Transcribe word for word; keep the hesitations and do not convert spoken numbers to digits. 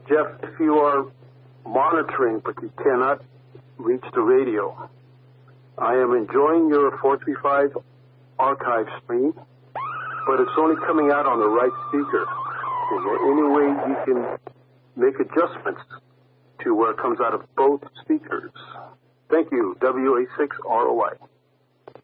Jeff, if you are monitoring but you cannot reach the radio, I am enjoying your four three five archive stream, but it's only coming out on the right speaker. Is there any way you can make adjustments to where it comes out of both speakers? Thank you, W A six R O I.